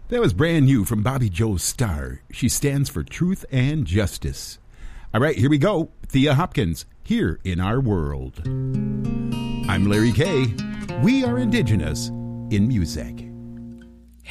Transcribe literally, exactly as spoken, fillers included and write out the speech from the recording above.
That was brand new from Bobby Joe Starr. She stands for truth and justice. All right, here we go. Thea Hopkins, Here in Our World. I'm Larry Kay. We are Indigenous in Music.